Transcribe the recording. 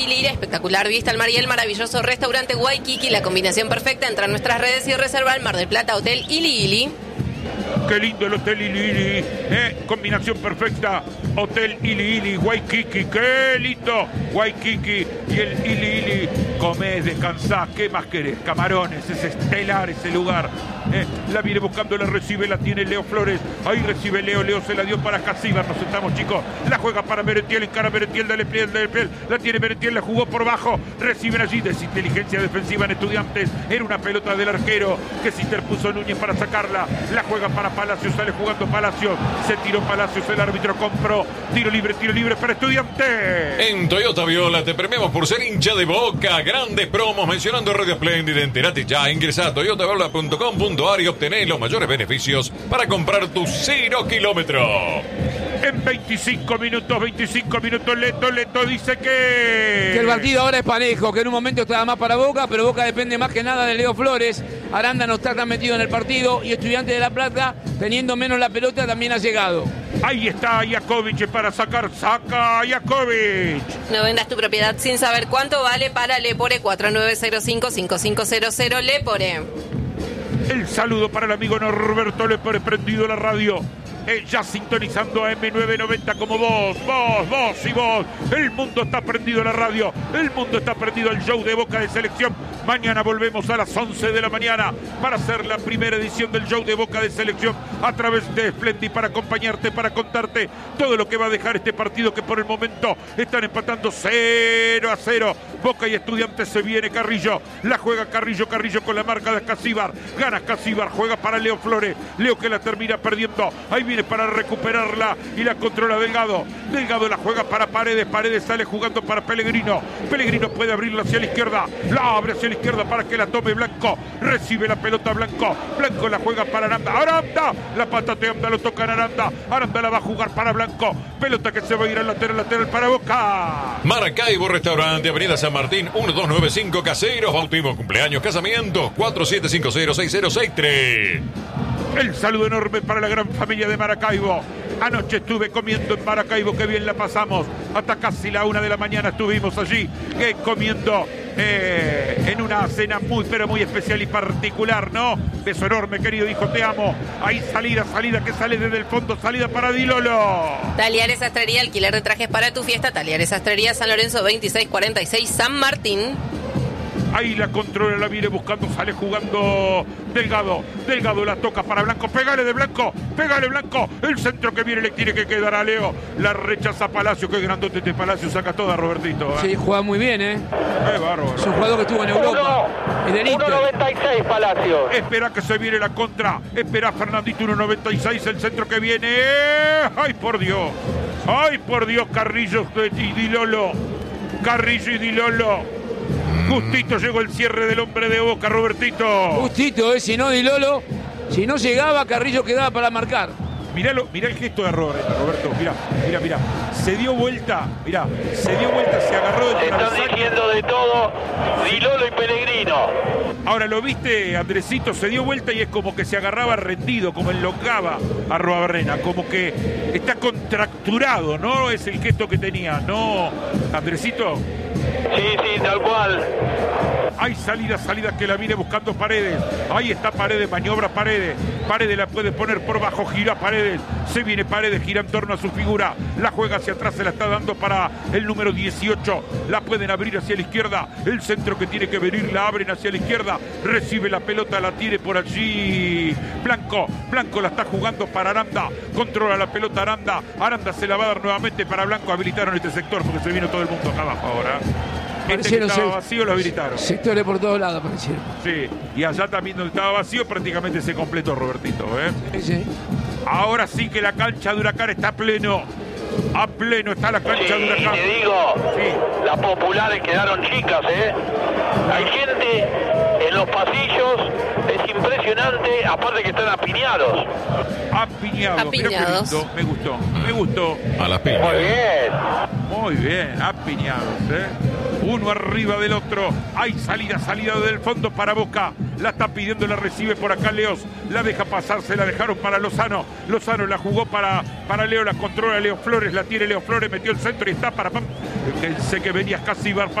Lira, espectacular vista al mar y el maravilloso restaurante Waikiki, la combinación perfecta. Entra a nuestras redes y reserva el Mar del Plata Hotel Ili Ili. Qué lindo el Hotel Ili Ili, combinación perfecta, Hotel Ili Ili, Waikiki, qué lindo, Waikiki y el Ili Ili, comés, descansás, ¿qué más querés? Camarones, es estelar ese lugar, la viene buscando, la recibe, la tiene Leo Flores, ahí recibe Leo se la dio para Casíbar, nos sentamos chicos, la juega para Merentiel, encara Merentiel, dale piel, la tiene Merentiel, la jugó por bajo, reciben allí, desinteligencia defensiva en Estudiantes, era una pelota del arquero que se interpuso Núñez para sacarla, la juega para Palacios, sale jugando Palacios, se tiró Palacios, el árbitro compró, tiro libre para Estudiantes. En Toyota Viola te premiamos por ser hincha de Boca, grandes promos mencionando Radio Espléndida, enterate ya, ingresá a toyotaviola.com.ar y obtenés los mayores beneficios para comprar tu 0 kilómetro. En 25 minutos, Leto dice que el partido ahora es parejo, que en un momento estaba más para Boca, pero Boca depende más que nada de Leo Flores. Aranda no está tan metido en el partido y Estudiantes de La Plata, teniendo menos la pelota, también ha llegado. Ahí está Jakovic para saca Jakovic. No vendas tu propiedad sin saber cuánto vale para Lepore 4905-5500 Lepore. El saludo para el amigo Norberto Lepore, prendido la radio. Ya sintonizando a M990 como vos y vos. El mundo está prendido a la radio. El mundo está prendido al show de Boca de Selección. Mañana volvemos a las 11 de la mañana para hacer la primera edición del show de Boca de Selección a través de Splendid, para acompañarte, para contarte todo lo que va a dejar este partido, que por el momento están empatando 0-0. Boca y Estudiantes, se viene Carrillo. La juega Carrillo con la marca de Casíbar. Gana Casíbar, juega para Leo Flores. Leo que la termina perdiendo. Ahí viene para recuperarla y la controla Delgado la juega para Paredes sale jugando para Pellegrino puede abrirla hacia la izquierda, la abre hacia la izquierda para que la tome Blanco, recibe la pelota Blanco la juega para Aranda, la patea Aranda, lo toca Aranda la va a jugar para Blanco, pelota que se va a ir al lateral para Boca. Maracaibo Restaurante, Avenida San Martín 1295, Caseros, bautismo, cumpleaños, casamientos 47506063. El saludo enorme para la gran familia de Maracaibo. Anoche estuve comiendo en Maracaibo, qué bien la pasamos. Hasta casi la 1 de la mañana estuvimos allí comiendo en una cena muy, pero muy especial y particular, ¿no? Beso enorme, querido hijo, te amo. Ahí salida que sale desde el fondo, salida para Dilolo. Talleres Sastrería, alquiler de trajes para tu fiesta. Talleres Sastrería, San Lorenzo 2646, San Martín. Ahí la controla, la viene buscando, sale jugando Delgado la toca para Blanco, pégale Blanco, el centro que viene le tiene que quedar a Leo, la rechaza Palacio, qué grandote este Palacio, saca toda Robertito. Sí, juega muy bien, Qué bárbaro. Es un jugador que estuvo en Europa. 1.96 Palacio. Espera que se viene la contra, espera Fernandito, 1.96, el centro que viene, ¡ay por Dios, Carrillo y Dilolo! Justito llegó el cierre del hombre de Boca, Robertito. Justito, si no Dilolo, si no llegaba, Carrillo quedaba para marcar. Mirá el gesto de Roberto, mirá. Se dio vuelta, se agarró del travesaño. Están diciendo de todo Dilolo y Pellegrino. Ahora, ¿lo viste, Andresito? Se dio vuelta y es como que se agarraba rendido, como enlongaba a Arruabarrena, como que está contracturado, ¿no? Es el gesto que tenía, ¿no, Andresito? Sí, tal cual. Hay salida que la viene buscando Paredes. Ahí está Paredes, maniobra Paredes. Paredes la puede poner por bajo, gira Paredes. Se viene Paredes, gira en torno a su figura. La juega hacia atrás, se la está dando para el número 18. La pueden abrir hacia la izquierda. El centro que tiene que venir, la abren hacia la izquierda. Recibe la pelota, la tiene por allí Blanco la está jugando para Aranda. Controla la pelota Aranda se la va a dar nuevamente para Blanco. Habilitaron este sector porque se vino todo el mundo acá abajo ahora. Que estaba vacío lo habilitaron. Sectores por todos lados aparecieron. Sí, y allá también donde estaba vacío prácticamente se completó, Robertito, Sí. Ahora sí que la cancha de Huracán está a pleno está la cancha de Huracán. Te digo, las populares quedaron chicas, Hay gente en los pasillos, es impresionante, aparte que están apiñados. Apiñados. Mirá qué lindo, me gustó. A las piñas. Muy bien, apiñados, uno arriba del otro. Hay salida del fondo para Boca. la está pidiendo, la recibe por acá Leos, la deja pasar, se la dejaron para Lozano. Lozano la jugó para Leo, la controla Leo Flores, la tiene Leo Flores, metió el centro y está para... Pensé que venías casi